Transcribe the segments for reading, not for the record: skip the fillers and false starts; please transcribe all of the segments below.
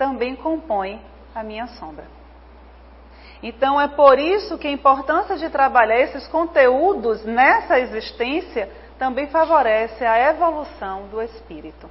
também compõem a minha sombra. Então é por isso que a importância de trabalhar esses conteúdos nessa existência também favorece a evolução do espírito.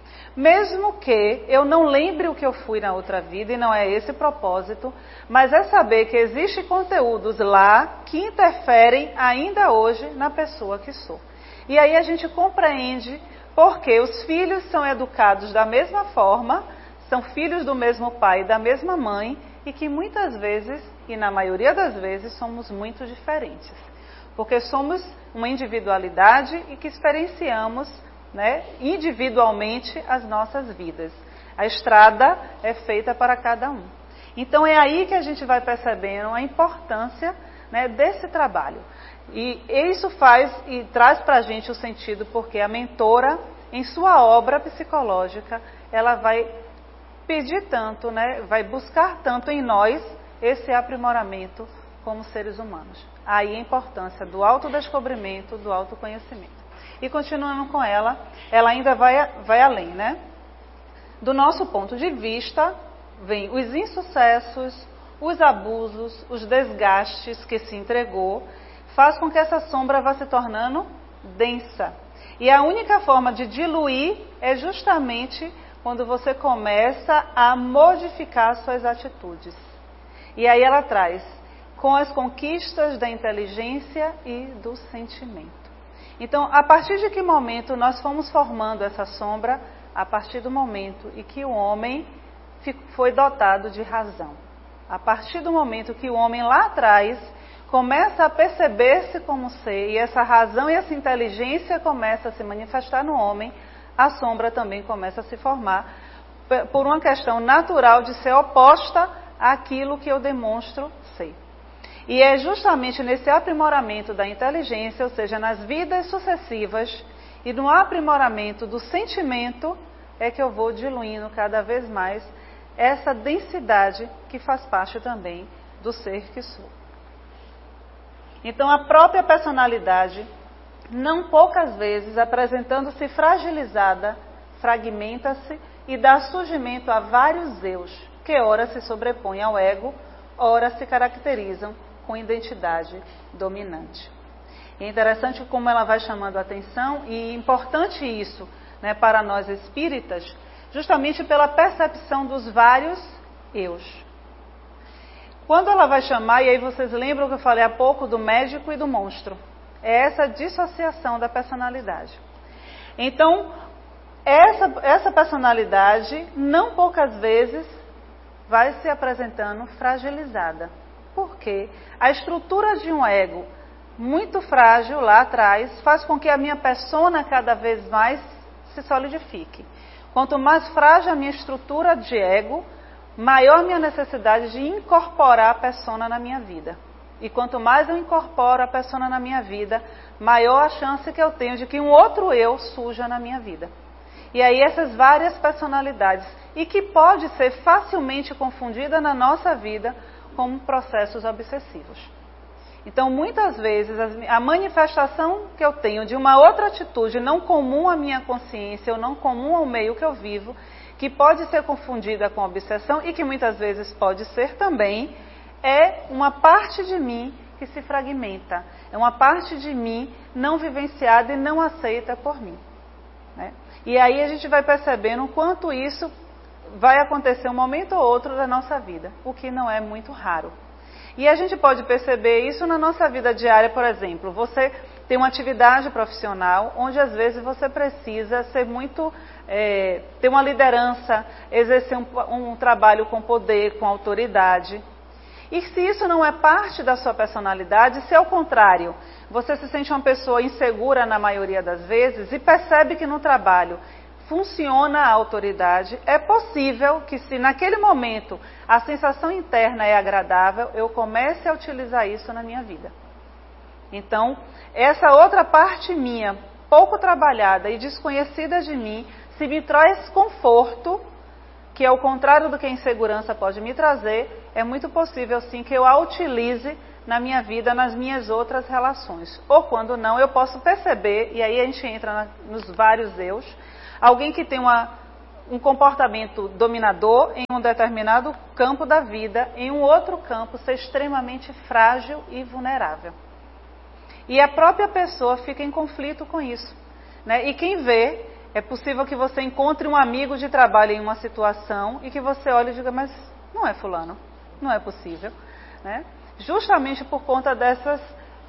Mesmo que eu não lembre o que eu fui na outra vida, e não é esse o propósito, mas é saber que existem conteúdos lá que interferem ainda hoje na pessoa que sou. E aí a gente compreende porque os filhos são educados da mesma forma, são filhos do mesmo pai e da mesma mãe, e que muitas vezes, e na maioria das vezes, somos muito diferentes. Porque somos uma individualidade e que experienciamos, né, individualmente as nossas vidas. A estrada é feita para cada um. Então é aí que a gente vai percebendo a importância, né, desse trabalho. E isso faz e traz para a gente o sentido porque a mentora, em sua obra psicológica, ela vai pedir tanto, né, vai buscar tanto em nós esse aprimoramento como seres humanos. Aí a importância do autodescobrimento, do autoconhecimento. E continuando com ela ainda vai além, né? Do nosso ponto de vista, vem os insucessos, os abusos, os desgastes que se entregou, faz com que essa sombra vá se tornando densa. E a única forma de diluir é justamente quando você começa a modificar suas atitudes. E aí ela traz com as conquistas da inteligência e do sentimento. Então, a partir de que momento nós fomos formando essa sombra? A partir do momento em que o homem foi dotado de razão. A partir do momento que o homem lá atrás começa a perceber-se como ser, e essa razão e essa inteligência começa a se manifestar no homem, a sombra também começa a se formar por uma questão natural de ser oposta àquilo que eu demonstro ser. E é justamente nesse aprimoramento da inteligência, ou seja, nas vidas sucessivas, e no aprimoramento do sentimento, é que eu vou diluindo cada vez mais essa densidade que faz parte também do ser que sou. Então, a própria personalidade, não poucas vezes apresentando-se fragilizada, fragmenta-se e dá surgimento a vários eus, que ora se sobrepõem ao ego, ora se caracterizam com identidade dominante. E é interessante como ela vai chamando a atenção, e importante isso, né, para nós espíritas, justamente pela percepção dos vários eus. Quando ela vai chamar, e aí vocês lembram que eu falei há pouco do médico e do monstro, é essa dissociação da personalidade. Então, essa personalidade, não poucas vezes, vai se apresentando fragilizada. Porque a estrutura de um ego muito frágil lá atrás faz com que a minha persona cada vez mais se solidifique. Quanto mais frágil a minha estrutura de ego, maior a minha necessidade de incorporar a persona na minha vida. E quanto mais eu incorporo a persona na minha vida, maior a chance que eu tenho de que um outro eu surja na minha vida. E aí essas várias personalidades, e que pode ser facilmente confundida na nossa vida como processos obsessivos. Então, muitas vezes, a manifestação que eu tenho de uma outra atitude não comum à minha consciência, ou não comum ao meio que eu vivo, que pode ser confundida com obsessão e que muitas vezes pode ser também, é uma parte de mim que se fragmenta. É uma parte de mim não vivenciada e não aceita por mim. Né? E aí a gente vai percebendo o quanto isso vai acontecer um momento ou outro da nossa vida, o que não é muito raro. E a gente pode perceber isso na nossa vida diária, por exemplo. Você tem uma atividade profissional onde às vezes você precisa ser muito, ter uma liderança, exercer um trabalho com poder, com autoridade. E se isso não é parte da sua personalidade, se ao contrário, você se sente uma pessoa insegura na maioria das vezes e percebe que no trabalho funciona a autoridade, é possível que se naquele momento a sensação interna é agradável, eu comece a utilizar isso na minha vida. Então, essa outra parte minha, pouco trabalhada e desconhecida de mim, se me traz conforto, que é o contrário do que a insegurança pode me trazer, é muito possível sim que eu a utilize na minha vida, nas minhas outras relações. Ou quando não, eu posso perceber, e aí a gente entra nos vários eus, alguém que tem um comportamento dominador em um determinado campo da vida, em um outro campo ser extremamente frágil e vulnerável. E a própria pessoa fica em conflito com isso, né? E quem vê, é possível que você encontre um amigo de trabalho em uma situação e que você olhe e diga, mas não é fulano, não é possível, né? Justamente por conta dessa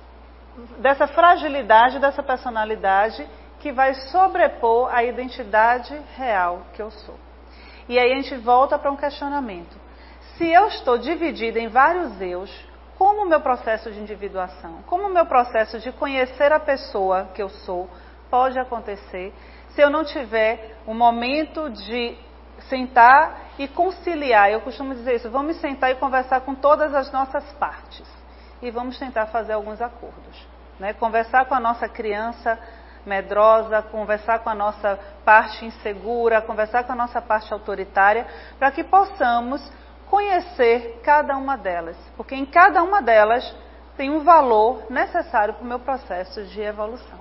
fragilidade dessa personalidade que vai sobrepor a identidade real que eu sou. E aí a gente volta para um questionamento. Se eu estou dividida em vários eus, como o meu processo de individuação, como o meu processo de conhecer a pessoa que eu sou pode acontecer se eu não tiver um momento de sentar e conciliar? Eu costumo dizer isso, vamos sentar e conversar com todas as nossas partes e vamos tentar fazer alguns acordos, né? Conversar com a nossa criança medrosa, conversar com a nossa parte insegura, conversar com a nossa parte autoritária, para que possamos conhecer cada uma delas, porque em cada uma delas tem um valor necessário para o meu processo de evolução.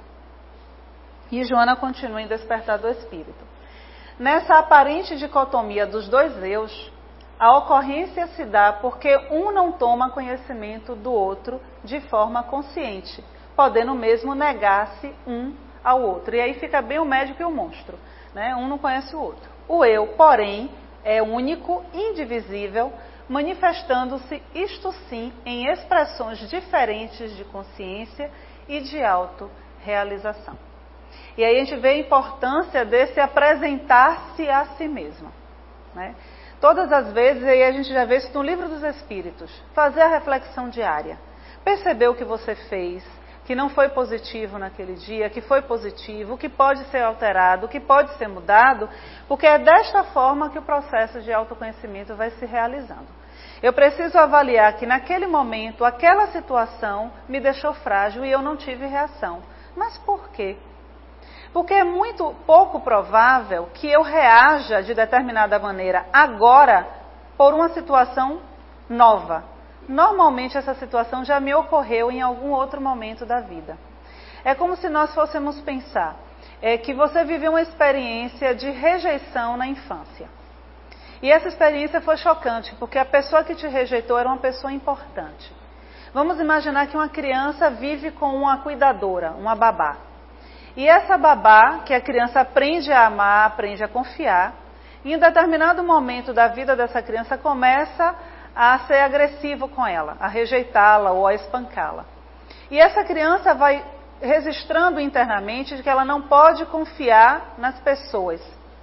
E Joana continua em Despertar do Espírito. Nessa aparente dicotomia dos dois eus, a ocorrência se dá porque um não toma conhecimento do outro de forma consciente, podendo mesmo negar-se um ao outro. E aí fica bem o médico e o monstro, né? Um não conhece o outro. O eu, porém, é único, indivisível, manifestando-se, isto sim, em expressões diferentes de consciência e de autorrealização. E aí a gente vê a importância desse apresentar-se a si mesmo, né? Todas as vezes, aí a gente já vê isso no Livro dos Espíritos, fazer a reflexão diária, perceber o que você fez, que não foi positivo naquele dia, que foi positivo, que pode ser alterado, que pode ser mudado, porque é desta forma que o processo de autoconhecimento vai se realizando. Eu preciso avaliar que naquele momento, aquela situação me deixou frágil e eu não tive reação. Mas por quê? Porque é muito pouco provável que eu reaja de determinada maneira agora por uma situação nova. Normalmente essa situação já me ocorreu em algum outro momento da vida. É como se nós fôssemos pensar que você viveu uma experiência de rejeição na infância. E essa experiência foi chocante, porque a pessoa que te rejeitou era uma pessoa importante. Vamos imaginar que uma criança vive com uma cuidadora, uma babá. E essa babá, que a criança aprende a amar, aprende a confiar, e em um determinado momento da vida dessa criança começa a ser agressivo com ela, a rejeitá-la ou a espancá-la. E essa criança vai registrando internamente de que ela não pode confiar nas pessoas,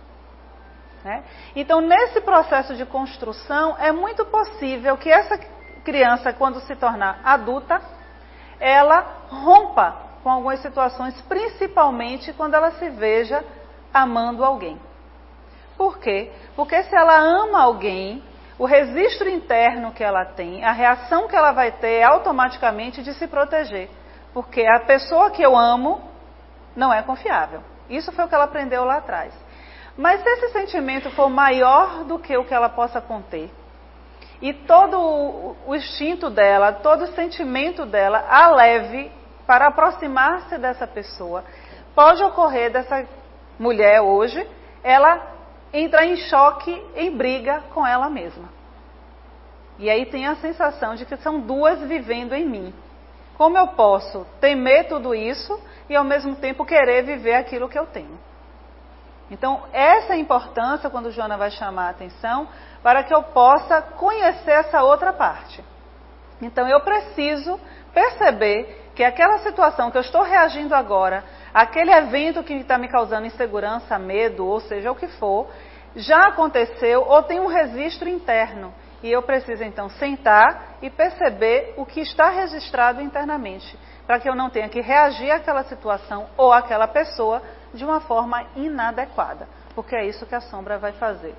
né? Então, nesse processo de construção, é muito possível que essa criança, quando se tornar adulta, ela rompa com algumas situações, principalmente quando ela se veja amando alguém. Por quê? Porque se ela ama alguém, o registro interno que ela tem, a reação que ela vai ter é automaticamente de se proteger. Porque a pessoa que eu amo não é confiável. Isso foi o que ela aprendeu lá atrás. Mas se esse sentimento for maior do que o que ela possa conter, e todo o instinto dela, todo o sentimento dela a leve para aproximar-se dessa pessoa, pode ocorrer dessa mulher hoje, ela entra em choque, em briga com ela mesma. E aí tem a sensação de que são duas vivendo em mim. Como eu posso temer tudo isso e ao mesmo tempo querer viver aquilo que eu tenho? Então, essa é a importância quando Joana vai chamar a atenção para que eu possa conhecer essa outra parte. Então, eu preciso perceber que aquela situação que eu estou reagindo agora, aquele evento que está me causando insegurança, medo, ou seja, o que for, já aconteceu ou tem um registro interno. E eu preciso, então, sentar e perceber o que está registrado internamente, para que eu não tenha que reagir àquela situação ou àquela pessoa de uma forma inadequada, porque é isso que a sombra vai fazer.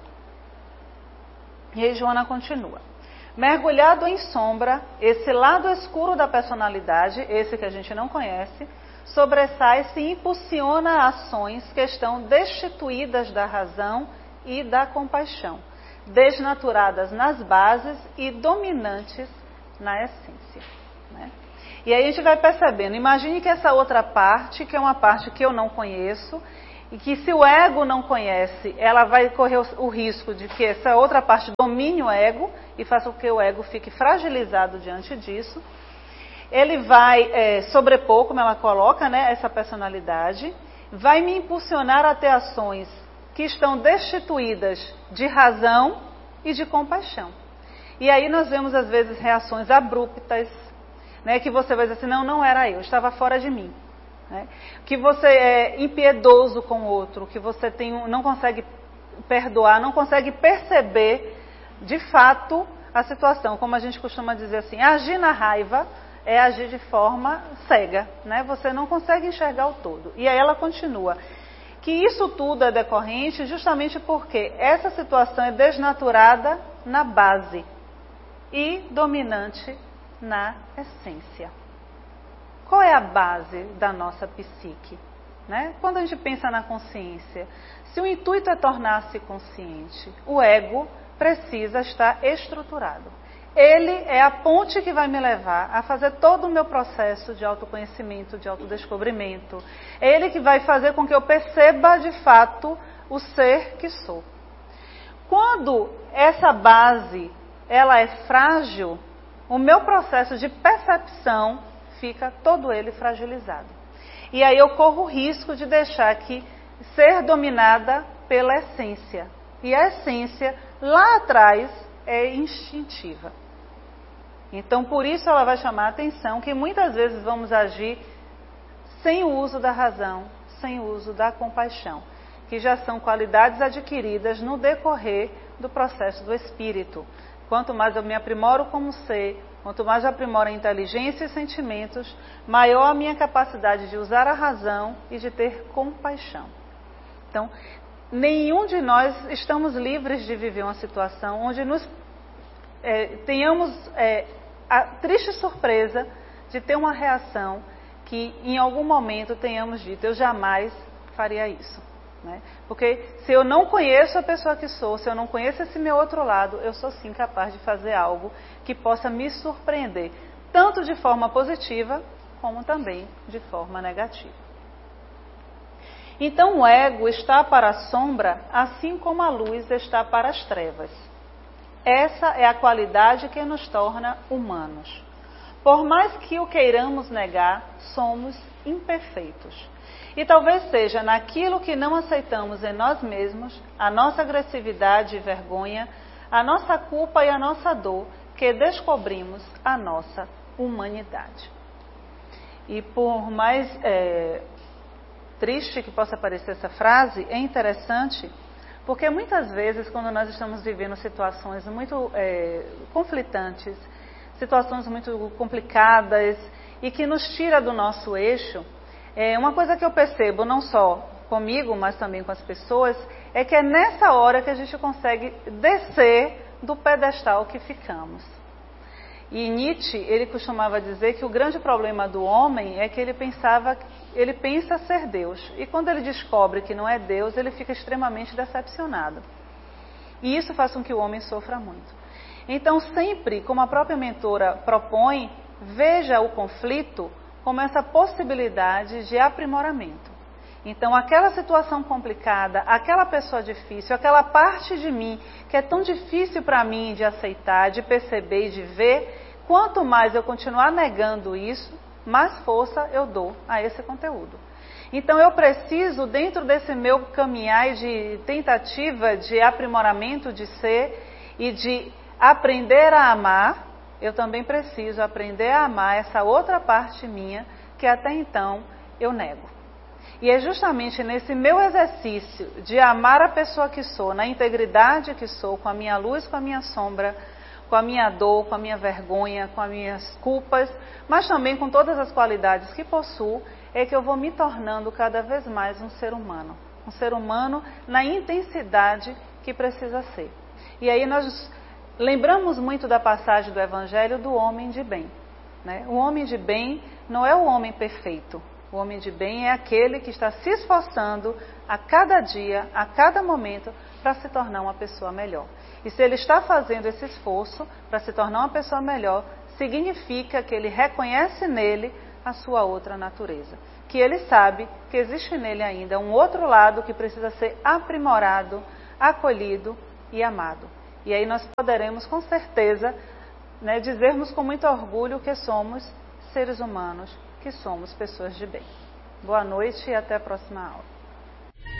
E aí Joana continua. Mergulhado em sombra, esse lado escuro da personalidade, esse que a gente não conhece, sobressai-se e impulsiona ações que estão destituídas da razão e da compaixão, desnaturadas nas bases e dominantes na essência, né? E aí a gente vai percebendo, imagine que essa outra parte, que é uma parte que eu não conheço, e que se o ego não conhece, ela vai correr o risco de que essa outra parte domine o ego e faça com que o ego fique fragilizado diante disso. Ele vai sobrepor, como ela coloca, né, essa personalidade, vai me impulsionar a ter ações que estão destituídas de razão e de compaixão. E aí nós vemos às vezes reações abruptas, né, que você vai dizer assim, não era eu, estava fora de mim. Né? Que você é impiedoso com o outro, que você não consegue perdoar, não consegue perceber de fato a situação. Como a gente costuma dizer assim, agir na raiva é agir de forma cega, né? Você não consegue enxergar o todo. E aí ela continua, que isso tudo é decorrente justamente porque essa situação é desnaturada na base e dominante na essência. Qual é a base da nossa psique? Né? Quando a gente pensa na consciência, se o intuito é tornar-se consciente, o ego precisa estar estruturado. Ele é a ponte que vai me levar a fazer todo o meu processo de autoconhecimento, de autodescobrimento. É ele que vai fazer com que eu perceba de fato o ser que sou. Quando essa base ela é frágil, o meu processo de percepção fica todo ele fragilizado. E aí eu corro o risco de deixar que ser dominada pela essência. E a essência, lá atrás, é instintiva. Então, por isso ela vai chamar a atenção que muitas vezes vamos agir sem o uso da razão, sem o uso da compaixão, que já são qualidades adquiridas no decorrer do processo do espírito. Quanto mais eu me aprimoro como ser, quanto mais eu aprimoro a inteligência e sentimentos, maior a minha capacidade de usar a razão e de ter compaixão. Então, nenhum de nós estamos livres de viver uma situação onde tenhamos a triste surpresa de ter uma reação que em algum momento tenhamos dito, eu jamais faria isso. Né? Porque se eu não conheço a pessoa que sou, se eu não conheço esse meu outro lado, eu sou sim capaz de fazer algo que possa me surpreender, tanto de forma positiva, como também de forma negativa. Então o ego está para a sombra, assim como a luz está para as trevas. Essa é a qualidade que nos torna humanos. Por mais que o queiramos negar, somos imperfeitos. E talvez seja naquilo que não aceitamos em nós mesmos, a nossa agressividade e vergonha, a nossa culpa e a nossa dor, que descobrimos a nossa humanidade. E por mais triste que possa parecer essa frase, é interessante, porque muitas vezes quando nós estamos vivendo situações muito conflitantes, situações muito complicadas e que nos tira do nosso eixo, uma coisa que eu percebo, não só comigo, mas também com as pessoas, é que é nessa hora que a gente consegue descer do pedestal que ficamos. E Nietzsche, ele costumava dizer que o grande problema do homem é que ele pensa ser Deus. E quando ele descobre que não é Deus, ele fica extremamente decepcionado. E isso faz com que o homem sofra muito. Então, sempre, como a própria mentora propõe, veja o conflito como essa possibilidade de aprimoramento. Então, aquela situação complicada, aquela pessoa difícil, aquela parte de mim que é tão difícil para mim de aceitar, de perceber e de ver, quanto mais eu continuar negando isso, mais força eu dou a esse conteúdo. Então, eu preciso, dentro desse meu caminhar de tentativa de aprimoramento de ser e de aprender a amar, eu também preciso aprender a amar essa outra parte minha que até então eu nego. E é justamente nesse meu exercício de amar a pessoa que sou, na integridade que sou, com a minha luz, com a minha sombra, com a minha dor, com a minha vergonha, com as minhas culpas, mas também com todas as qualidades que possuo, é que eu vou me tornando cada vez mais um ser humano. Um ser humano na intensidade que precisa ser. E aí nós lembramos muito da passagem do Evangelho do homem de bem. Né? O homem de bem não é o homem perfeito. O homem de bem é aquele que está se esforçando a cada dia, a cada momento, para se tornar uma pessoa melhor. E se ele está fazendo esse esforço para se tornar uma pessoa melhor, significa que ele reconhece nele a sua outra natureza, que ele sabe que existe nele ainda um outro lado que precisa ser aprimorado, acolhido e amado. E aí nós poderemos com certeza, né, dizermos com muito orgulho que somos seres humanos, que somos pessoas de bem. Boa noite e até a próxima aula.